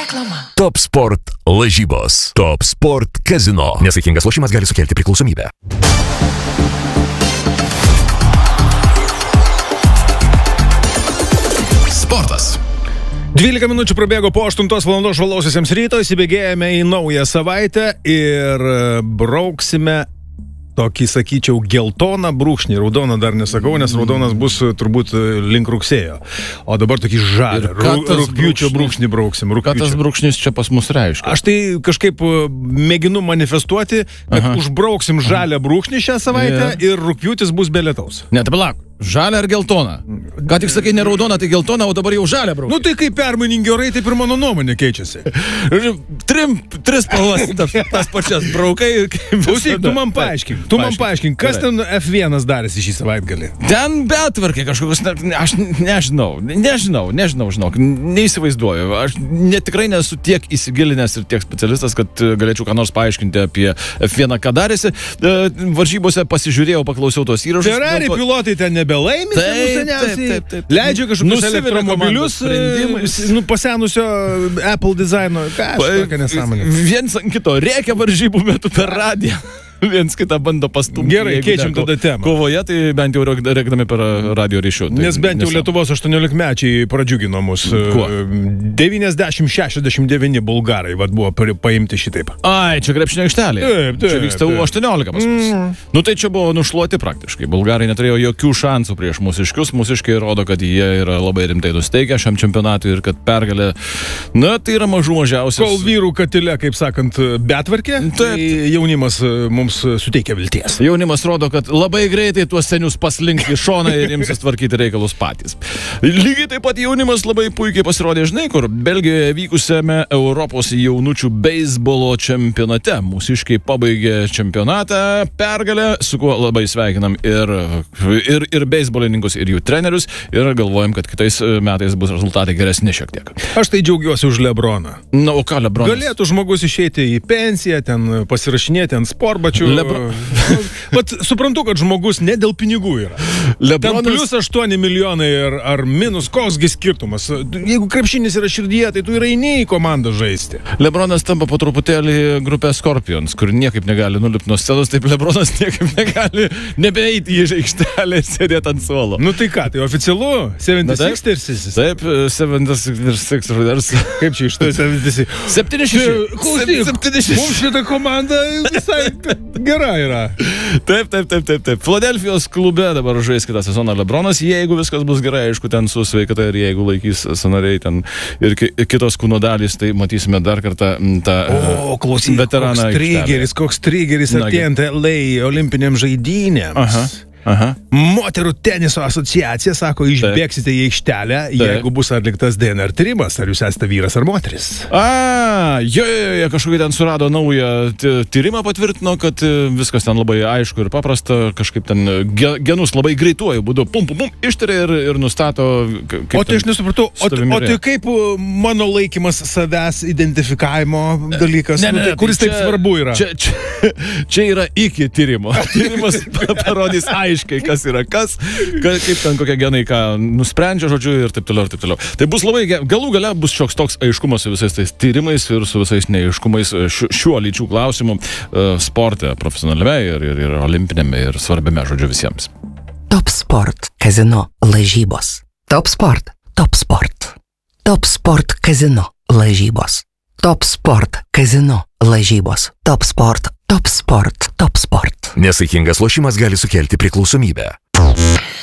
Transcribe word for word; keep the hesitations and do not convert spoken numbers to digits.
Reklama. Top Sport lažybos. Top Sport kazino. Nesaikingas lošimas gali sukelti priklausomybę. Sportas. dvylika minučių prabėgo po aštuntos valandos žvalausiusiems ryto, įsibėgėjame į naują savaitę ir brauksime tokį, sakyčiau, geltoną brūkšnį. Raudoną dar nesakau, nes raudonas bus turbūt link rugsėjo. O dabar tokį žalį. Rugpjūčio brūkšnį brauksim. Ką tas brūkšnis čia pas mus reiškia? Aš tai kažkaip mėginu manifestuoti, kad Aha. užbrauksim žalią brūkšnį šią savaitę yeah. ir rugpjūtis bus be lietaus. Ne, tai palauk. Žalia ar geltona? Ką tik sakai, ne raudona, tai geltona, o dabar jau žalia braukia. Nu tai kaip permainingi orai, taip ir mano nuomonė keičiasi. Trim, tris spalvas, tas, tas pačias braukai. Klausyk, tu man paaiškink, tu man paaiškink, kas ten F vienas darėsi šį savaitgalį? Ten betvarkė kažkokius, ne, aš nežinau, nežinau, nežinau, žinok, neįsivaizduoju. Aš ne, tikrai nesu tiek įsigilinęs ir tiek specialistas, kad galėčiau ką nors paaiškinti apie F vieną, ką darėsi. Varžybose pasižiūrėjau, paklausiau tos įrašus. Ferrari pa... pilotai ten nebelaimi, taip, taip, taip, taip. Leidžia kažkokius elektromobilius nu, pasenusio Apple dizaino. Ką aš tokia nesąmonė? Viens ant kito rėkia varžybų metu per radiją. Viens kitą bando pastumti. Gerai, keičiam tada temą. Kovoje, tai bent jau rėkdami per radio ryšių. Tai nes bent jau nesam. Lietuvos aštuoniolikmečiai pradžiugino mus. Kuo? devyniasdešimt šešiasdešimt devyni bulgarai vat, buvo paimti šitaip. Ai, čia krepšinio aikštelė. Taip, taip. Čia vyksta U aštuoniolika pas mus. Mm. Nu tai čia buvo nušluoti praktiškai. Bulgarai neturėjo jokių šansų prieš mūsiškius. Mūsiškiai rodo, kad jie yra labai rimtai nusteikę šiam čempionatui ir kad pergalė, na, tai yra mažų mažiausias. Kol vyrų katile, kaip sakant, betvarkė, tai jaunimas mums suteikia vilties. Jaunimas rodo, kad labai greitai tuos senius paslinks į šoną ir imsis tvarkyti reikalus patys. Lygiai taip pat jaunimas labai puikiai pasirodė, žinai, kur Belgijoje vykusiame Europos jaunučių beisbolo čempionate. Mūsiškiai pabaigė čempionatą pergalę, su kuo labai sveikinam ir, ir, ir beisbolininkus, ir jų trenerius, ir galvojam, kad kitais metais bus rezultatai geresni šiek tiek. Aš tai džiaugiuosi už Lebroną. Na, o ką Lebronas? Galėtų žmogus išeiti į pensiją, ten pasirašinėti ant sportbačių. Lebro... Vat suprantu, kad žmogus ne dėl pinigų yra. Lebronas... Ten plius aštuoni milijonai ar, ar minus, koksgi skirtumas. Jeigu krepšinis yra širdyje, tai tu ir eini į komandą žaisti. Lebronas tampa po truputėlį grupė Scorpions, kur niekaip negali nulipti nuo scenos, taip Lebronas niekaip negali nebeeiti į aikštelę ir sėdėti ant suolo. Nu tai ką, tai oficialu? septyniasdešimtas Taip, septyniasdešimtas Kaip čia iš to septyniasdešimtas septyni šeši Klausyk, mums šitą komandą visai gera yra. Taip, taip, taip, taip, taip. Filadelfijos klube dabar žais kitą sezoną Lebronas, jeigu viskas bus gerai, aišku, ten su sveikata ir jeigu laikys sąnariai ten ir ki kitos kūno dalys, tai matysime dar kartą tą o, klausyk, veteraną. Koks trigeris, koks trigeris artėjant L A olimpinėms žaidynėms. Aha. Aha. Moterų teniso asociacija sako, išbėgsite į aikštelę, jeigu bus atliktas D N R tyrimas, ar jūs esate vyras ar moteris. A, jo, jo, jo, kažkokį ten surado naują tyrimą, patvirtino, kad viskas ten labai aišku ir paprasta, kažkaip ten genus labai greituoju būdu, pum, pum, pum, ištarė ir, ir nustato. O tai aš nesupratau, o, o tai kaip mano laikymas savęs identifikavimo dalykas, ne, ne, nu, tai, kuris taip svarbu yra? Čia, čia, čia yra iki tyrimo. Tyrimas parodys aišku. Aiškiai, kas yra kas, ka, kaip ten kokie genai ką nusprendžia, žodžiu, ir taip toliau, ir taip toliau. Tai bus labai, galų gale bus šioks toks aiškumas su visais tais tyrimais ir su visais neaiškumais šiuo lyčių klausimu sporte, profesionaliame ir, ir, ir olimpinėme ir svarbiame, žodžiu, visiems. Top Sport kazino lažybos. Top Sport, Top Sport. Top Sport kazino lažybos. Top Sport kazino lažybos. Top Sport, Top Sport, Top Sport. Nesaikingas lošimas gali sukelti priklausomybę.